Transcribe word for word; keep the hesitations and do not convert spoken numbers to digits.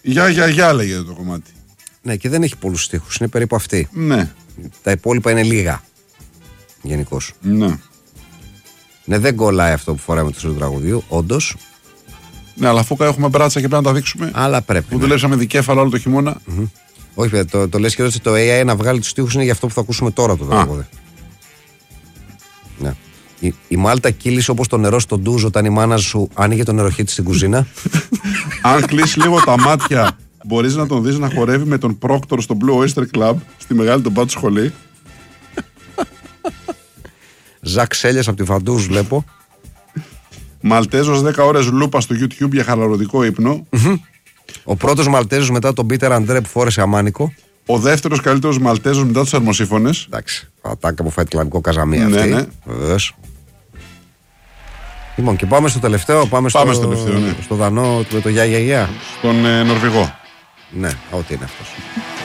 Γεια, γεια, γεια λέγεται το κομμάτι. Ναι, και δεν έχει πολλούς στίχους, είναι περίπου αυτή. Ναι. Τα υπόλοιπα είναι λίγα. Γενικώς. Ναι. Ναι, δεν κολλάει αυτό που φοράμε το στο τραγουδίου, όντως. Ναι, αλλά αφού έχουμε μπράτσα και πρέπει να τα δείξουμε. Αλλά πρέπει. Που ναι. δουλέψαμε δικέφαλο όλο το χειμώνα. Mm-hmm. Όχι, παιδιά, το, το λες και ότι το έι άι να βγάλει τους στίχους είναι για αυτό που θα ακούσουμε τώρα το τραγούδι. Ναι. Η, η Μάλτα κύλησε όπως το νερό στον ντουζ όταν η μάνα σου άνοιγε το νεροχύτη στην κουζίνα. Αν κλείσει λίγο τα μάτια, μπορείς να τον δεις να χορεύει με τον πρόκτορ στο Blue Oyster Club στη μεγάλη τον πάτσου σχολή. Ζακ Σέλιας από τη Φαντούζ βλέπω. Μαλτέζος δέκα ώρες λούπα στο YouTube για χαλαρωτικό ύπνο. Ο πρώτος Μαλτέζος μετά τον Πίτερ Αντρέ που φόρεσε αμάνικο. Ο δεύτερος καλύτερος Μαλτέζος μετά τους θερμοσύφωνες. Εντάξει, ατάκα που φάει κλαμικό καζαμί αυτή. Ναι, ναι. Βεβαίως. Λοιπόν, και πάμε στο τελευταίο. Πάμε, πάμε στο, στο τελευταίο, ναι. στο Δανό με το Γεια Γεια Γεια. Στον ε, Νορβηγό. Ναι, ό,τι είναι αυτός.